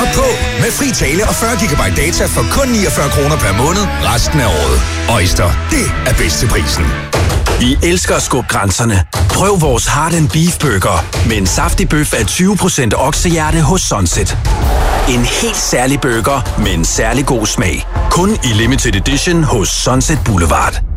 Hop på med fri tale og 40 GB data for kun 49 kroner per måned resten af året. Øjster, det er bedst til prisen. Vi elsker at skubbe grænserne. Prøv vores Heart and Beef Burger med en saftig bøf af 20% oksehjerte hos Sunset. En helt særlig burger med en særlig god smag. Kun i limited edition hos Sunset Boulevard.